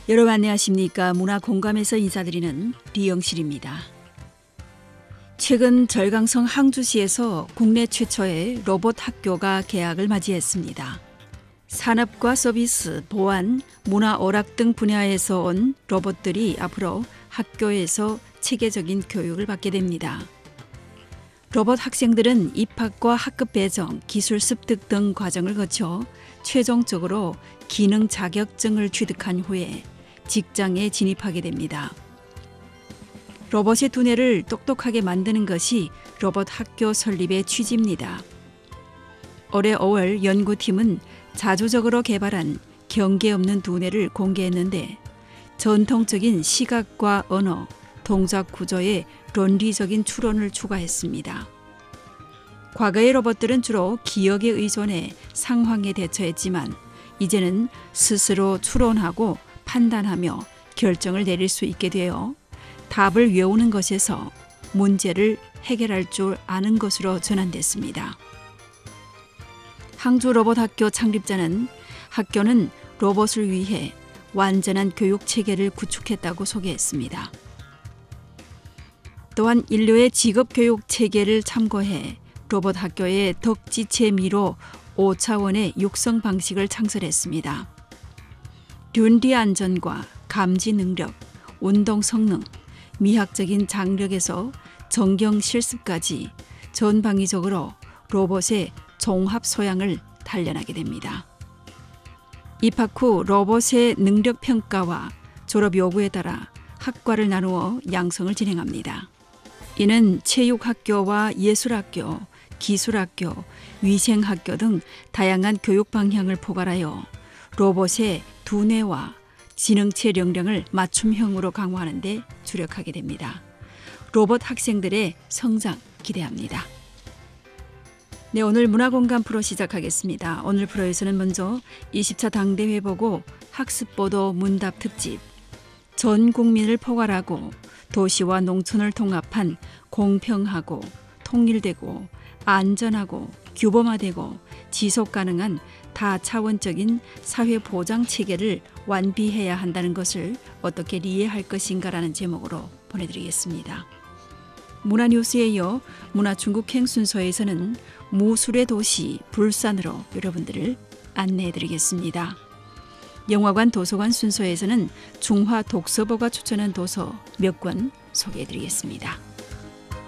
여러분 안녕하십니까? 문화공감에서 인사드리는 리영실입니다. 최근 절강성 항주시에서 국내 최초의 로봇 학교가 개학을 맞이했습니다. 산업과 서비스, 보안, 문화 오락 등 분야에서 온 로봇들이 앞으로 학교에서 체계적인 교육을 받게 됩니다. 로봇 학생들은 입학과 학급 배정, 기술 습득 등 과정을 거쳐 최종적으로 기능 자격증을 취득한 후에 직장에 진입하게 됩니다. 로봇의 두뇌를 똑똑하게 만드는 것이 로봇 학교 설립의 취지입니다. 올해 5월 연구팀은 자주적으로 개발한 경계 없는 두뇌를 공개했는데 전통적인 시각과 언어, 동작 구조에論리적인 추론을 추가했습니다. 과거의 로봇들은 주로 기억에 의존해 상황에 대처했지만 이제는 스스로 추론하고 판단하며 결정을 내릴 수 있게 되어 답을 외우는 것에서 문제를 해결할 줄 아는 것으로 전환됐습니다. 항주 로봇 학교 창립자는 학교는 로봇을 위해 완전한 교육 체계를 구축했다고 소개했습니다. 또한 인류의 직업 교육 체계를 참고해 로봇 학교의 덕지체미로 5차원의 육성 방식을 창설했습니다. 륜리 안전과 감지 능력, 운동 성능, 미학적인 장력에서 정경 실습까지 전방위적으로 로봇의 종합 소양을 단련하게 됩니다. 입학 후 로봇의 능력 평가와 졸업 요구에 따라 학과를 나누어 양성을 진행합니다. 이는 체육학교와 예술학교, 기술학교, 위생학교 등 다양한 교육 방향을 포괄하여 로봇의 두뇌와 지능체 역량을 맞춤형으로 강화하는 데 주력하게 됩니다. 로봇 학생들의 성장 기대합니다. 네, 오늘 문화공감 프로 시작하겠습니다. 오늘 프로에서는 먼저 20차 당대회 보고 학습보도 문답 특집, 전 국민을 포괄하고 도시와 농촌을 통합한 공평하고 통일되고 안전하고 규범화되고 지속가능한 다차원적인 사회보장 체계를 완비해야 한다는 것을 어떻게 이해할 것인가라는 제목으로 보내드리겠습니다. 문화뉴스에 이어 문화중국행 순서에서는 무술의 도시 불산으로 여러분들을 안내해드리겠습니다. 영화관 도서관 순서에서는 중화 독서보가 추천한 도서 몇 권 소개해드리겠습니다.